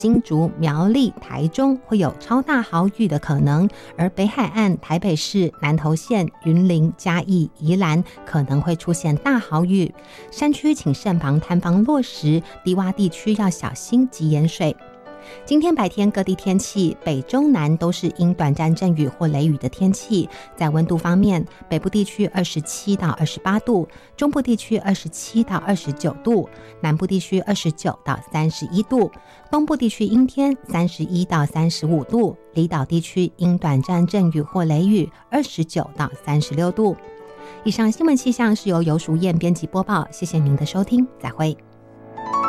新竹、苗栗、台中会有超大豪雨的可能，而北海岸、台北市、南投县、云林、嘉义、宜兰可能会出现大豪雨。山区请慎防坍方落石，低洼地区要小心及淹水。今天白天各地天气，北中南都是因短暂阵雨或雷雨的天气。在温度方面，北部地区27到28度，中部地区27到29度，南部地区29到31度，东部地区阴天31到35度，离岛地区因短暂阵雨或雷雨29到36度。以上新闻气象是由游淑燕编辑播报，谢谢您的收听，再会。